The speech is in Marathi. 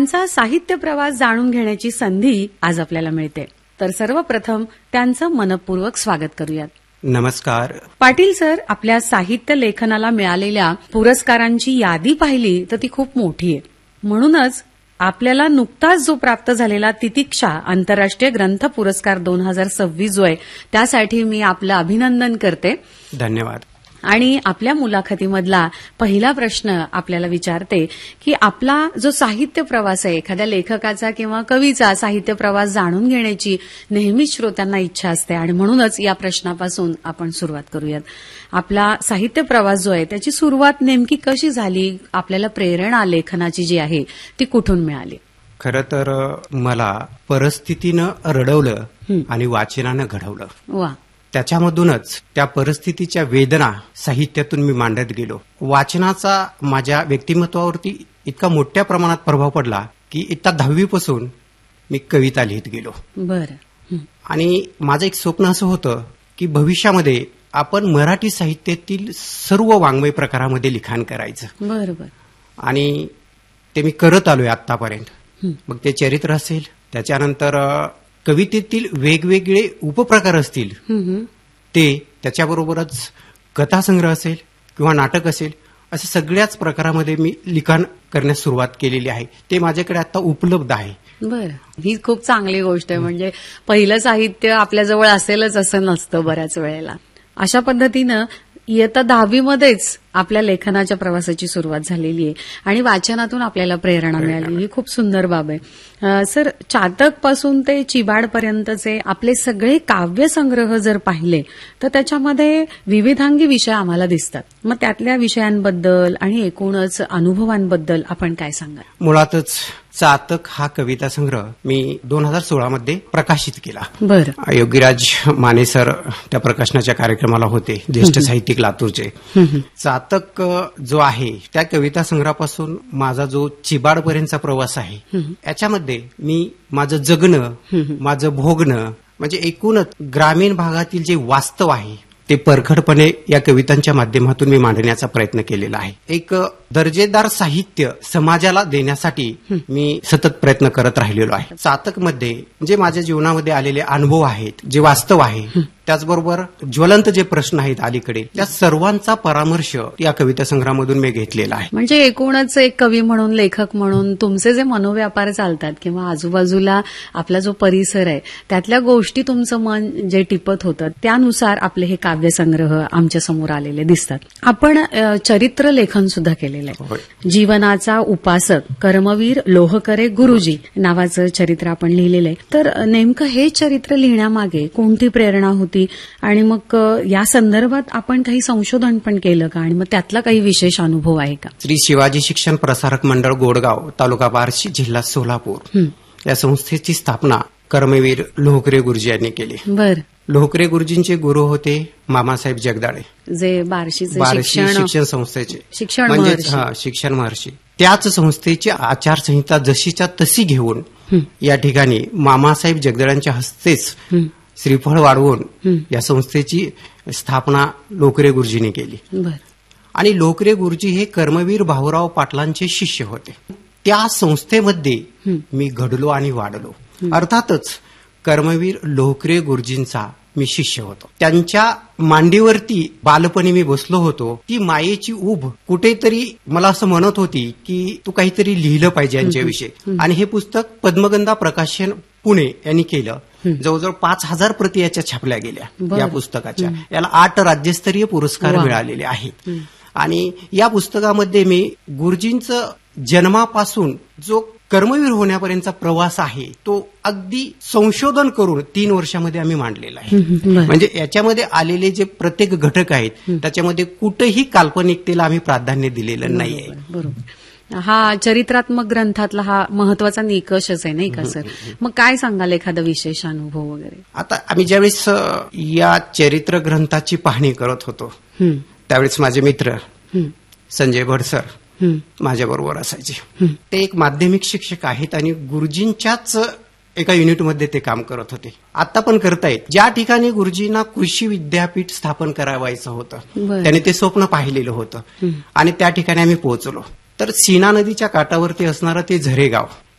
त्यांचा साहित्य प्रवास जाणून घेण्याची संधी आज आपल्याला मिळते. तर सर्वप्रथम त्यांचं मनपूर्वक स्वागत करूयात. नमस्कार. पाटील सर, आपल्या साहित्य लेखनाला मिळालेल्या पुरस्कारांची यादी पाहिली तर ती खूप मोठी आहे. म्हणूनच आपल्याला नुकताच जो प्राप्त झालेला तितिक्षा आंतरराष्ट्रीय ग्रंथ पुरस्कार 2026 जो आहे त्यासाठी मी आपलं अभिनंदन करते. धन्यवाद. आणि आपल्या मुलाखतीमधला पहिला प्रश्न आपल्याला विचारते की आपला जो साहित्य प्रवास आहे, एखाद्या लेखकाचा किंवा कवीचा साहित्य प्रवास जाणून घेण्याची नेहमीच श्रोत्यांना इच्छा असते आणि म्हणूनच या प्रश्नापासून आपण सुरुवात करूयात. आपला साहित्य प्रवास जो आहे त्याची सुरुवात नेमकी कशी झाली? आपल्याला प्रेरणा लेखनाची जी आहे ती कुठून मिळाली? खरं तर मला परिस्थितीनं रडवलं आणि वाचनानं घडवलं. वा. त्याच्यामधूनच त्या परिस्थितीच्या वेदना साहित्यातून मी मांडत गेलो. वाचनाचा माझ्या व्यक्तिमत्वावरती इतका मोठ्या प्रमाणात प्रभाव पडला की इयत्ता 10वी पासून मी कविता लिहित गेलो. बरं. आणि माझं एक स्वप्न असं होतं की भविष्यामध्ये आपण मराठी साहित्यातील सर्व वाङ्मय प्रकारामध्ये लिखाण करायचं. बरोबर. आणि ते मी करत आलोय आतापर्यंत. मग ते चरित्र असेल, त्याच्यानंतर कवितेतील वेगवेगळे उपप्रकार असतील ते, त्याच्याबरोबरच कथासंग्रह असेल किंवा नाटक असेल, अशा सगळ्याच प्रकारामध्ये मी लिखाण करण्यास सुरुवात केलेली आहे. ते माझ्याकडे आता उपलब्ध आहे. बरं, ही खूप चांगली गोष्ट आहे. म्हणजे पहिलं साहित्य आपल्याजवळ असेलच असं नसतं बऱ्याच वेळेला. अशा पद्धतीनं इयत्ता 10वी मध्येच आपल्या लेखनाच्या प्रवासाची सुरुवात झालेली आहे आणि वाचनातून आपल्याला प्रेरणा मिळाली. ही खूप सुंदर बाब आहे. सर, चातक पासून ते चिबाडपर्यंतचे आपले सगळे काव्यसंग्रह जर पाहिले तर त्याच्यामध्ये विविधांगी विषय आम्हाला दिसतात. मग त्यातल्या विषयांबद्दल आणि एकूणच अनुभवांबद्दल आपण काय सांगाल? मुळातच चातक हा कविता संग्रह मी 2016 मध्ये प्रकाशित केला. बरं. योगीराज माने सर त्या प्रकाशनाच्या कार्यक्रमाला होते, ज्येष्ठ साहित्यिक लातूरचे. चातक जो आहे त्या कविता संग्रहापासून माझा जो चिबाडपर्यंतचा प्रवास आहे याच्यामध्ये मी माझं जगणं, माझं भोगणं, म्हणजे एकूणच ग्रामीण भागातील जे वास्तव आहे ते परखडपणे या कवितांच्या माध्यमातून मी मांडण्याचा प्रयत्न केलेला आहे. एक दर्जेदार साहित्य समाजाला देण्यासाठी मी सतत प्रयत्न करत राहिलेलो आहे. चातकमध्ये जे माझ्या जीवनामध्ये आलेले अनुभव आहेत, जे वास्तव आहे, त्याचबरोबर ज्वलंत जे प्रश्न आहेत अलीकडे, त्या सर्वांचा परामर्श या कविता संग्रहामधून मी घेतलेला आहे. म्हणजे एकूणच एक कवी म्हणून, लेखक म्हणून तुमचे जे मनोव्यापार चालतात किंवा आजूबाजूला आपला जो परिसर आहे त्यातल्या गोष्टी तुमचं मन जे टिपत होतं त्यानुसार आपले हे काव्यसंग्रह आमच्या समोर आलेले दिसतात. आपण चरित्र लेखन सुद्धा केलेलं आहे. जीवनाचा उपासक कर्मवीर लोहकरे गुरुजी नावाचं चरित्र आपण लिहिलेलं आहे. तर नेमकं हे चरित्र लिहिण्यामागे कोणती प्रेरणा होती आणि मग या संदर्भात आपण काही संशोधन पण केलं का आणि मग त्यातला काही विशेष अनुभव आहे का? श्री शिवाजी शिक्षण प्रसारक मंडळ गोडगाव, तालुका बार्शी, जिल्हा सोलापूर या संस्थेची स्थापना कर्मवीर लोहकरे गुरुजी यांनी केली. बरं. लोहकरे गुरुजींचे गुरु होते मामासाहेब जगदाळे, जे बार्शी शिक्षण संस्थेचे शिक्षण महर्षी. त्याच संस्थेची आचारसंहिता जशीच्या तशी घेऊन या ठिकाणी मामासाहेब जगदाळ्यांच्या हस्तेच श्रीफळ वाढवून या संस्थेची स्थापना लोहकरे गुरुजींनी केली. आणि लोहकरे गुरुजी हे कर्मवीर भाऊराव पाटलांचे शिष्य होते. त्या संस्थेमध्ये मी घडलो आणि वाढलो. अर्थातच कर्मवीर लोहकरे गुरुजींचा मी शिष्य होतो. त्यांच्या मांडीवरती बालपणी मी बसलो होतो. ती मायेची उब कुठेतरी मला असं म्हणत होती की तू काहीतरी लिहिलं पाहिजे यांच्याविषयी. आणि हे पुस्तक पद्मगंधा प्रकाशन पुणे यांनी केलं. जवळजवळ 5,000 प्रती याच्या छापल्या गेल्या या पुस्तकाच्या. याला 8 राज्यस्तरीय पुरस्कार मिळालेले आहेत. आणि या पुस्तकामध्ये मी गुरुजींचं जन्मापासून जो कर्मवीर होण्यापर्यंतचा प्रवास आहे तो अगदी संशोधन करून 3 वर्षामध्ये आम्ही मांडलेला आहे. म्हणजे याच्यामध्ये आलेले जे प्रत्येक घटक आहेत त्याच्यामध्ये कुठेही काल्पनिकतेला आम्ही प्राधान्य दिलेलं नाहीये. बरोबर. हा चरित्रात्मक ग्रंथातला हा महत्वाचा निकषच आहे, नाही का सर? मग काय सांगाल एखादा विशेष अनुभव वगैरे? आता आम्ही ज्यावेळेस या चरित्र ग्रंथाची पाहणी करत होतो त्यावेळेस माझे मित्र संजय भडसर माझ्याबरोबर असायचे. ते एक माध्यमिक शिक्षक आहेत आणि गुरुजींच्याच एका युनिटमध्ये ते काम करत होते. आता पण करतायत. ज्या ठिकाणी गुरुजींना कृषी विद्यापीठ स्थापन करावायचं होतं त्याने ते स्वप्न पाहिलेलं होतं आणि त्या ठिकाणी आम्ही पोहोचलो. तर सीना नदीच्या काठावरती असणारं ते झरेगाव